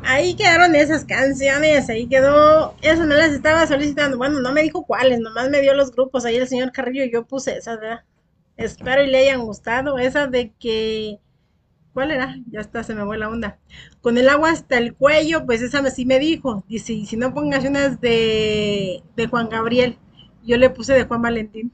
Ahí quedaron esas canciones, ahí quedó, eso no las estaba solicitando, bueno, no me dijo cuáles, nomás me dio los grupos, ahí el señor Carrillo y yo puse esas, ¿verdad? Espero y le hayan gustado, esa de que, ¿cuál era? Ya está, se me fue la onda. Con el agua hasta el cuello, pues esa sí me dijo, dice, y si no pongas unas de Juan Gabriel, yo le puse de Juan Valentín,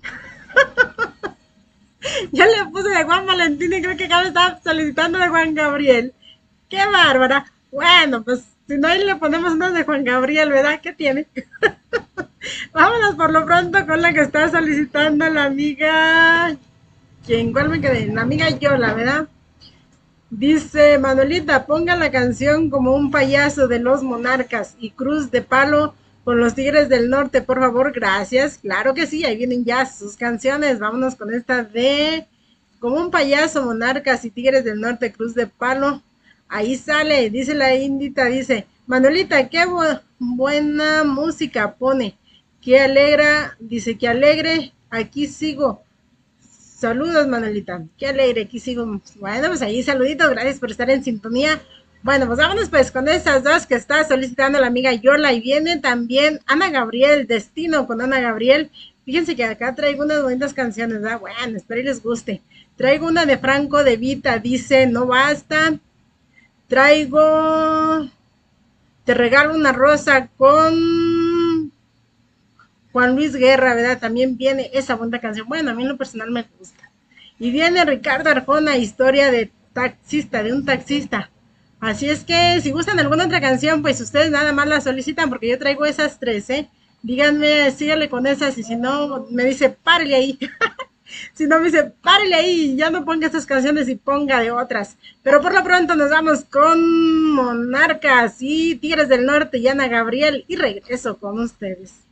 yo le puse de Juan Valentín y creo que acá me estaba solicitando de Juan Gabriel. ¡Qué bárbara! Bueno, pues si no, ahí le ponemos unas de Juan Gabriel, ¿verdad? ¿Qué tiene? Vámonos por lo pronto con la que está solicitando la amiga. ¿Quién? ¿Cuál me quedé? La amiga Yola, ¿verdad? Dice Manuelita, ponga la canción como un payaso de los monarcas y Cruz de Palo con los Tigres del Norte, por favor, gracias. Claro que sí, ahí vienen ya sus canciones. Vámonos con esta de como un payaso, monarcas y Tigres del Norte, Cruz de Palo. Ahí sale, dice la Indita, dice, Manuelita, qué buena música pone. Qué alegra, dice que alegre, aquí sigo. Saludos, Manuelita. Qué alegre, aquí sigo. Bueno, pues ahí saluditos, gracias por estar en sintonía. Bueno, pues vámonos pues con esas dos que está solicitando la amiga Yola y viene también Ana Gabriel, Destino con Ana Gabriel. Fíjense que acá traigo unas bonitas canciones, ¿verdad? Bueno, espero y les guste. Traigo una de Franco de Vita, dice, no basta. Traigo, te regalo una rosa con Juan Luis Guerra, ¿verdad? También viene esa bonita canción. Bueno, a mí en lo personal me gusta. Y viene Ricardo Arjona, historia de taxista, de un taxista. Así es que si gustan alguna otra canción, pues ustedes nada más la solicitan porque yo traigo esas tres, ¿eh? Díganme, síganle con esas y si no, me dice, párele ahí. Si no, me dice, párele ahí, ya no ponga esas canciones y ponga de otras. Pero por lo pronto nos vamos con Monarcas y Tigres del Norte y Ana Gabriel y regreso con ustedes.